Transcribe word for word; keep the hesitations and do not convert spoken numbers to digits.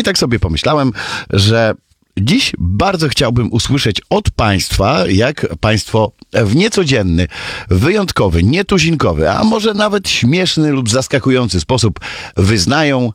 tak sobie pomyślałem, że dziś bardzo chciałbym usłyszeć od Państwa, jak Państwo w niecodzienny, wyjątkowy, nietuzinkowy, a może nawet śmieszny lub zaskakujący sposób wyznają